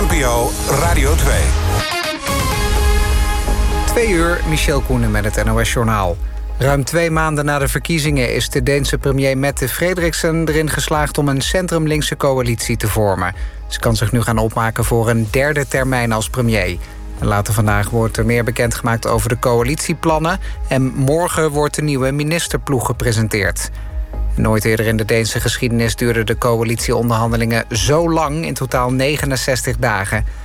NPO Radio 2. 2 uur, Michel Koenen met het NOS-journaal. Ruim 2 maanden na de verkiezingen is de Deense premier Mette Frederiksen erin geslaagd om een centrum-linkse coalitie te vormen. Ze kan zich nu gaan opmaken voor een 3e termijn als premier. En later vandaag wordt er meer bekendgemaakt over de coalitieplannen en morgen wordt de nieuwe ministerploeg gepresenteerd. Nooit eerder in de Deense geschiedenis duurden de coalitieonderhandelingen zo lang, in totaal 69 dagen.